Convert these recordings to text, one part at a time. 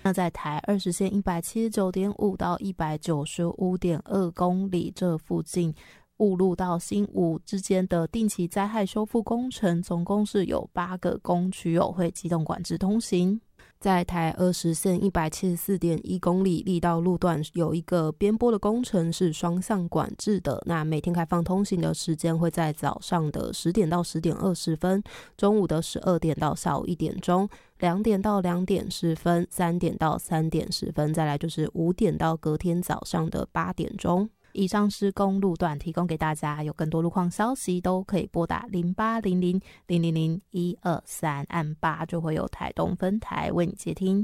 那在台20线 179.5 到 195.2 公里这附近雾路到新武之间的定期灾害修复工程，总共是有8个工区会机动管制通行。在台20线 174.1 公里力道路段有一个边坡的工程是双向管制的，那每天开放通行的时间会在早上的10点到10点20分，中午的12点到下午1点钟，2点到2点10分，3点到3点10分，再来就是5点到隔天早上的8点钟。以上是公路段提供给大家，有更多路况消息都可以拨打0800000123，按8就会有台东分台为你接听。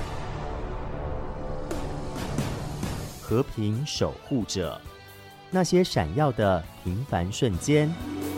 和平守护者，那些闪耀的平凡瞬间。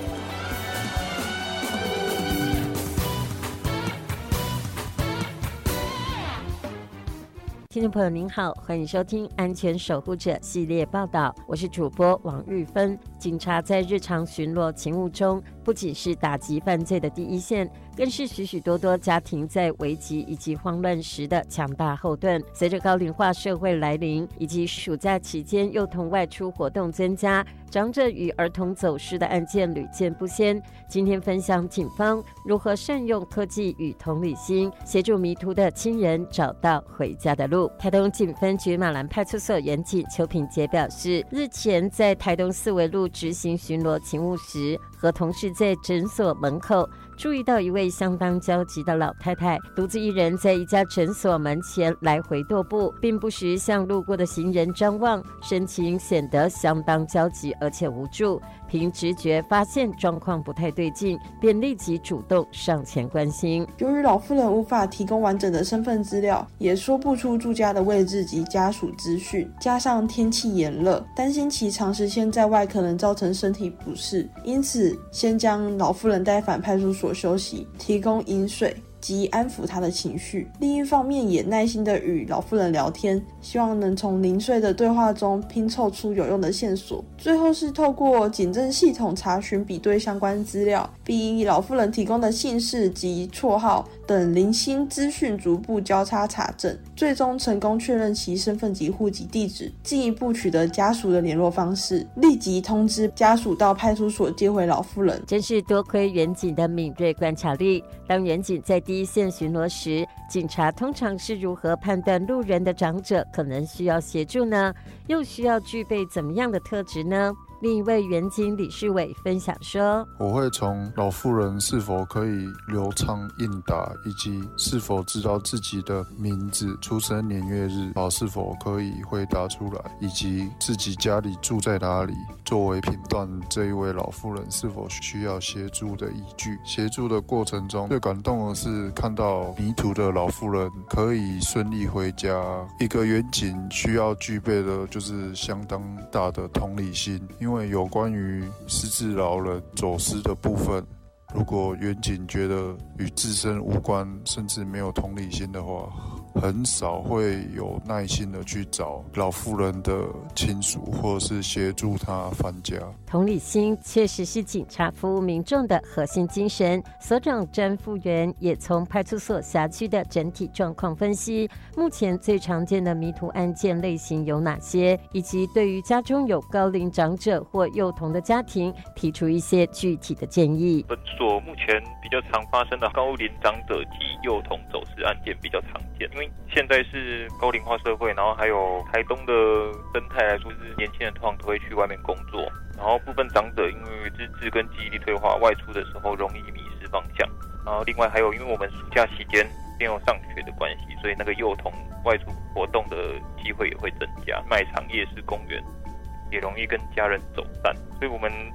听众朋友您好，欢迎收听安全守护者系列报道，我是主播王玉芬。警察在日常巡逻勤务中，不仅是打击犯罪的第一线，更是许许多多家庭在危急以及慌乱时的强大后盾。随着高龄化社会来临，以及暑假期间幼童外出活动增加，长者与儿童走失的案件屡见不鲜。今天分享警方如何善用科技与同理心，协助迷途的亲人找到回家的路。台东警分局马兰派出所员警邱品杰表示，日前在台东四维路执行巡逻勤务时，和同事在诊所门口注意到一位相当焦急的老太太，独自一人在一家诊所门前来回踱步，并不时向路过的行人张望，神情显得相当焦急而且无助。凭直觉发现状况不太对劲，便立即主动上前关心。 由于老妇人无法提供完整的身份资料，也说不出住家的位置及家属资讯，加上天气炎热，担心其长时间在外可能造成身体不适，因此先将老妇人带返派出所休息，提供饮水及安抚她的情绪。另一方面也耐心地与老妇人聊天，希望能从零碎的对话中拼凑出有用的线索。最后是透过警政系统查询比对相关资料，并以老妇人提供的姓氏及绰号等零星资讯逐步交叉查证，最终成功确认其身份及户籍地址，进一步取得家属的联络方式，立即通知家属到派出所接回老妇人。 真是多亏员警的敏锐观察力。当员警在第一线巡逻时，警察通常是如何判断路人的长者可能需要协助呢？又需要具备怎么样的特质呢？另一位员警李世伟分享说， 我会从老妇人是否可以流畅应答，以及是否知道自己的名字、出生年月日，是否可以回答出来，以及自己家里住在哪里，作为评断这一位老妇人是否需要协助的依据。协助的过程中，最感动的是看到迷途的老妇人可以顺利回家。一个员警需要具备的就是相当大的同理心，因为有关于失智老人走失的部分，如果员警觉得与自身无关，甚至没有同理心的话，很少会有耐心的去找老妇人的亲属，或者是协助他返家。 同理心确实是警察服务民众的核心精神。所长詹副员也从派出所辖区的整体状况分析，目前最常见的迷途案件类型有哪些，以及对于家中有高龄长者或幼童的家庭提出一些具体的建议。 本所目前比较常发生的高龄长者及幼童走失案件比较常见，因为现在是高龄化社会，然后还有台东的生态来说，是年轻人通常都会去外面工作，然后部分长者因为资质跟记忆力退化，外出的时候容易迷失方向。然后另外还有，因为我们暑假期间没有上学的关系，所以那个幼童外出活动的机会也会增加，卖场、夜市、公园也容易跟家人走散，所以我们